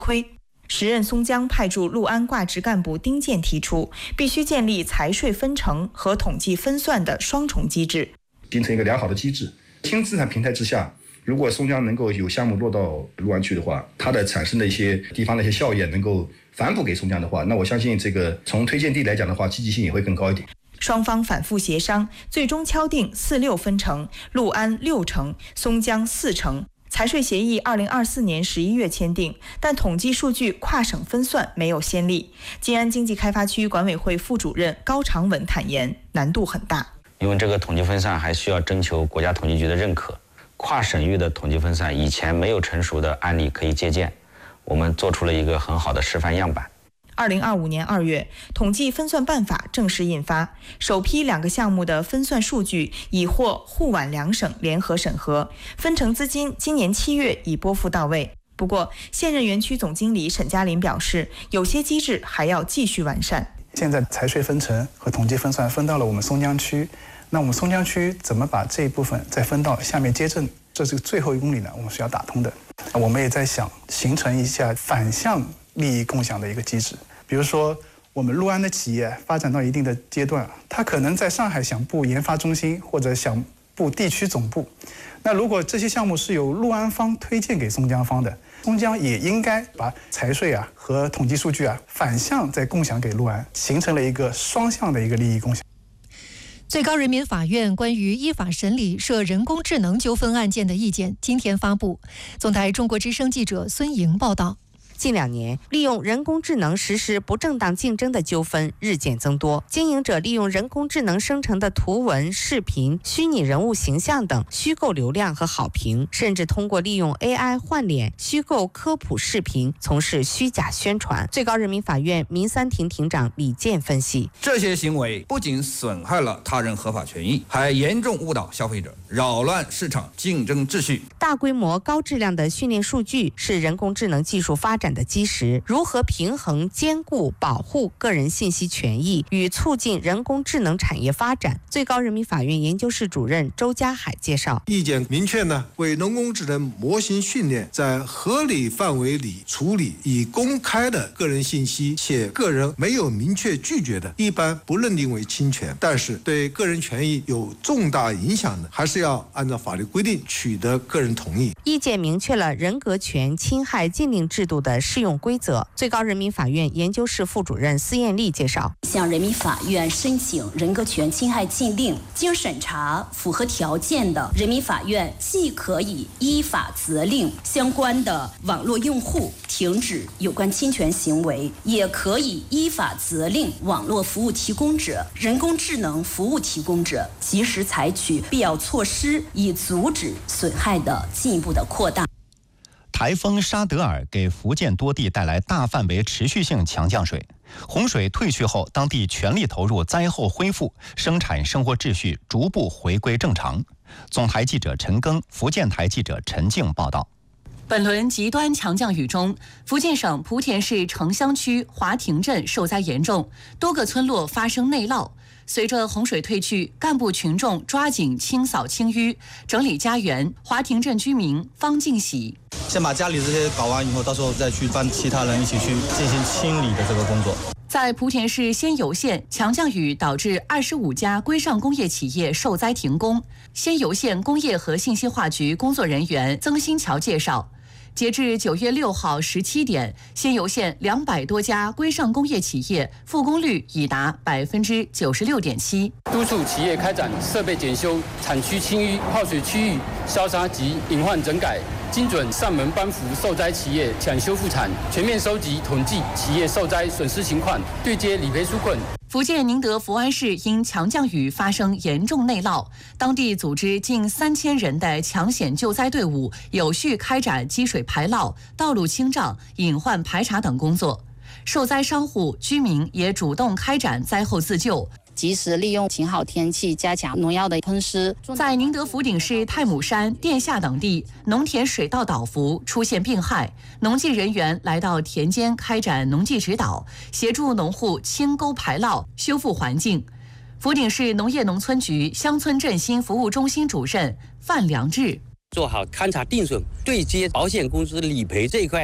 亏。时任松江派驻六安挂职干部丁健提出，必须建立财税分成和统计分算的双重机制， 形成一个良好的机制。轻资产平台之下，如果松江能够有项目落到六安去的话，它的产生的一些地方的一些效益能够反哺给松江的话，那我相信这个从推荐地来讲的话，积极性也会更高一点。 双方反复协商，最终敲定4-6分成，六安6成，松江4成。财税协议2024年11月签订，但统计数据跨省分算没有先例。金安经济开发区管委会副主任高长文坦言，难度很大。 因为这个统计分散还需要征求国家统计局的认可，跨省域的统计分散以前没有成熟的案例可以借鉴，我们做出了一个很好的示范样板。 2025年2月，统计分算办法正式印发，首批2个项目的分算数据已获沪皖2省联合审核，分成资金今年7月已拨付到位。不过，现任园区总经理沈嘉林表示，有些机制还要继续完善。 现在财税分成和统计分算分到了我们松江区，那我们松江区怎么把这一部分再分到下面街镇？这是最后1公里呢，我们是要打通的。我们也在想形成一下反向利益共享的一个机制。比如说，我们六安的企业发展到一定的阶段，它可能在上海想布研发中心或者想布地区总部。那如果这些项目是由六安方推荐给松江方的，松江也应该把财税和统计数据反向再共享给六安，形成了一个双向的一个利益共享。 最高人民法院关于依法审理涉人工智能纠纷案件的意见今天发布。总台中国之声记者孙莹报道。 近2年，利用人工智能实施不正当竞争的纠纷日渐增多。经营者利用人工智能生成的图文、视频、虚拟人物形象等虚构流量和好评，甚至通过利用 AI 换脸、虚构科普视频从事虚假宣传。最高人民法院民三庭庭长李健分析， 这些行为不仅损害了他人合法权益，还严重误导消费者，扰乱市场竞争秩序。 大规模高质量的训练数据是人工智能技术发展的基石，如何平衡兼顾保护个人信息权益与促进人工智能产业发展？最高人民法院研究室主任周家海介绍， 意见明确呢，为人工智能模型训练在合理范围里处理已公开的个人信息，且个人没有明确拒绝的，一般不认定为侵权，但是对个人权益有重大影响的，还是要按照法律规定取得个人同意。 意见明确了人格权侵害禁令制度的适用规则。最高人民法院研究室副主任司艳丽介绍， 向人民法院申请人格权侵害禁令，经审查符合条件的，人民法院既可以依法责令相关的网络用户停止有关侵权行为，也可以依法责令网络服务提供者、人工智能服务提供者及时采取必要措施，以阻止损害的进一步的扩大。 台风沙德尔给福建多地带来大范围持续性强降水，洪水退去后，当地全力投入灾后恢复，生产生活秩序逐步回归正常。总台记者陈庚、福建台记者陈静报道。 本轮极端强降雨中，福建省莆田市城乡区华亭镇受灾严重，多个村落发生内涝。随着洪水退去，干部群众抓紧清扫清淤，整理家园。华亭镇居民方敬喜， 先把家里这些搞完以后，到时候再去帮其他人一起去进行清理的这个工作。 在莆田市仙游县，强降雨导致25家规上工业企业受灾停工。仙游县工业和信息化局工作人员曾新桥介绍，截至9月6号17点，仙游县200多家规上工业企业复工率已达96.7%。 督促企业开展设备检修、产区清淤、泡水区域消杀及隐患整改，精准上门颁服受灾企业抢修复产，全面收集统计企业受灾损失情况，对接理赔纾困。 福建宁德福安市因强降雨发生严重内涝，当地组织近3000人的抢险救灾队伍，有序开展积水排涝、道路清障、隐患排查等工作。受灾商户、居民也主动开展灾后自救， 及时利用晴好天气加强农药的喷施。 在宁德福鼎市太姥山、殿下等地，农田水稻倒伏出现病害，农技人员来到田间开展农技指导，协助农户清沟排涝、修复环境。福鼎市农业农村局乡村振兴服务中心主任范良志， 做好勘查定损、对接保险公司理赔这一块。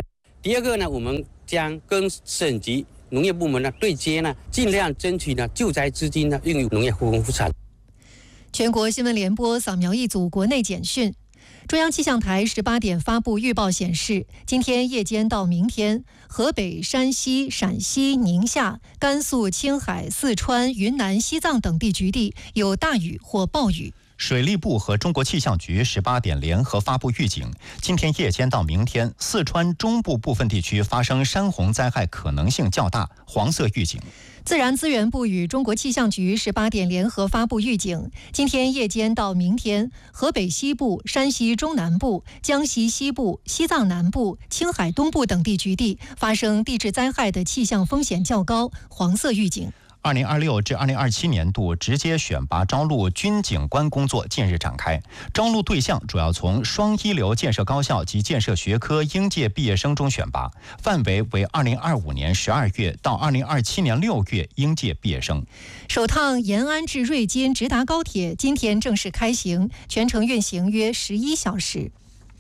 第二个呢，我们将跟省级农业部门呢对接呢，尽量争取呢救灾资金呢用于农业复工复产。 全国新闻联播扫描一组国内简讯。中央气象台18点发布预报显示，今天夜间到明天，河北、山西、陕西、宁夏、甘肃、青海、四川、云南、西藏等地局地有大雨或暴雨。 水利部和中国气象局18点联合发布预警，今天夜间到明天，四川中部部分地区发生山洪灾害可能性较大，黄色预警。 自然资源部与中国气象局18点联合发布预警，今天夜间到明天，河北西部、山西中南部、江西西部、西藏南部、青海东部等地局地发生地质灾害的气象风险较高，黄色预警。 2026至2027年度直接选拔招录军警官工作近日展开，招录对象主要从双一流建设高校及建设学科应届毕业生中选拔，范围为2025年12月到2027年6月应届毕业生。 首趟延安至瑞金直达高铁今天正式开行，全程运行约11小时。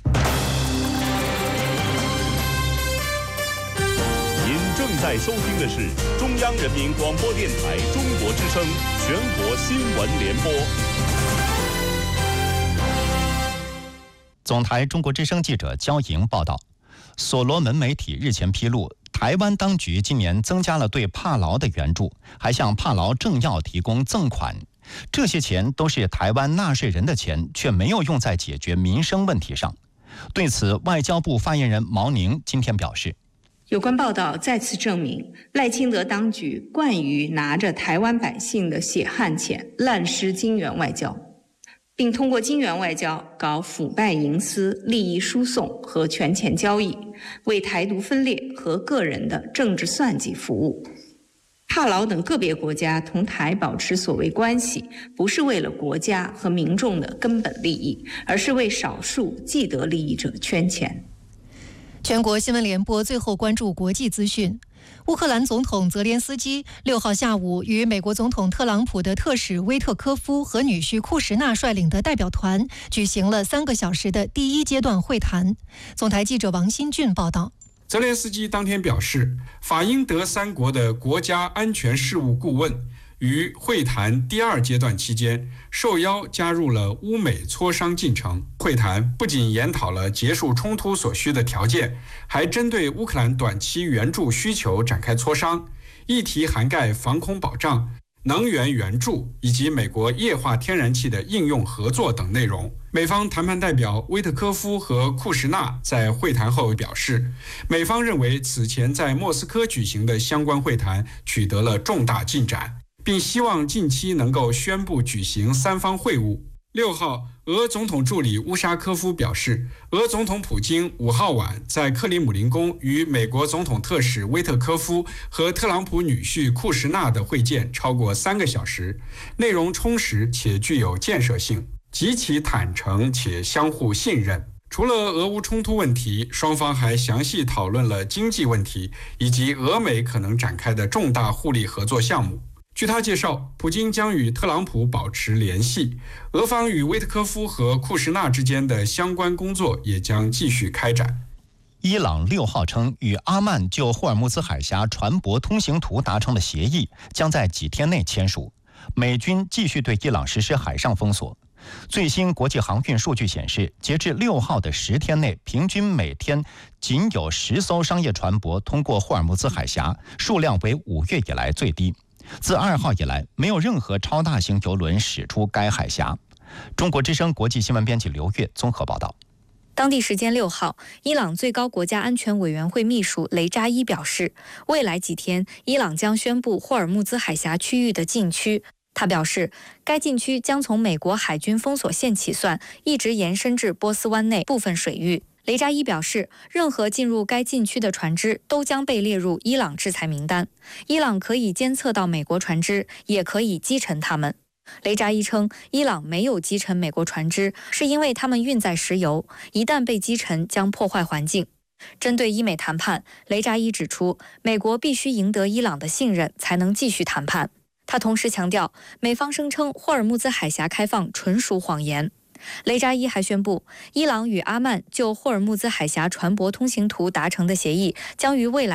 正在收听的是中央人民广播电台中国之声全国新闻联播。 总台中国之声记者焦莹报道，所罗门媒体日前披露，台湾当局今年增加了对帕劳的援助，还向帕劳政要提供赠款。这些钱都是台湾纳税人的钱，却没有用在解决民生问题上。对此，外交部发言人毛宁今天表示， 有关报道再次证明，赖清德当局惯于拿着台湾百姓的血汗钱滥施金援外交，并通过金援外交搞腐败营私、利益输送和权钱交易，为台独分裂和个人的政治算计服务。帕劳等个别国家同台保持所谓关系，不是为了国家和民众的根本利益，而是为少数既得利益者圈钱。 全国新闻联播最后关注国际资讯。乌克兰总统泽连斯基6号下午与美国总统特朗普的特使威特科夫和女婿库什纳率领的代表团举行了3个小时的第一阶段会谈。总台记者王新俊报道。 泽连斯基当天表示，法英德3国的国家安全事务顾问于会谈第2阶段期间受邀加入了乌美磋商进程。会谈不仅研讨了结束冲突所需的条件，还针对乌克兰短期援助需求展开磋商，议题涵盖防空保障、能源援助以及美国液化天然气的应用合作等内容。美方谈判代表威特科夫和库什纳在会谈后表示，美方认为此前在莫斯科举行的相关会谈取得了重大进展，并希望近期能够宣布举行3方会晤。6号，俄总统助理乌沙科夫表示，俄总统普京5号晚在克里姆林宫与美国总统特使威特科夫和特朗普女婿库什纳的会见超过3个小时，内容充实且具有建设性，极其坦诚且相互信任。除了俄乌冲突问题，双方还详细讨论了经济问题以及俄美可能展开的重大互利合作项目。据他介绍，普京将与特朗普保持联系，俄方与威特科夫和库什纳之间的相关工作也将继续开展。 伊朗6号称，与阿曼就霍尔木兹海峡船舶通行图达成的协议将在几天内签署，美军继续对伊朗实施海上封锁。最新国际航运数据显示，截至6号的10天内，平均每天仅有10艘商业船舶通过霍尔木兹海峡，数量为5月以来最低。自2号以来，没有任何超大型邮轮驶出该海峡。中国之声国际新闻编辑刘月综合报道。 当地时间6号，伊朗最高国家安全委员会秘书雷扎伊表示，未来几天，伊朗将宣布霍尔木兹海峡区域的禁区。他表示，该禁区将从美国海军封锁线起算，一直延伸至波斯湾内部分水域。雷扎伊表示，任何进入该禁区的船只都将被列入伊朗制裁名单。伊朗可以监测到美国船只，也可以击沉它们。雷扎伊称，伊朗没有击沉美国船只，是因为它们运载石油，一旦被击沉将破坏环境。针对伊美谈判，雷扎伊指出，美国必须赢得伊朗的信任，才能继续谈判。他同时强调，美方声称霍尔木兹海峡开放纯属谎言。 雷扎伊还宣布，伊朗与阿曼就霍尔木兹海峡船舶通行图达成的协议将于未来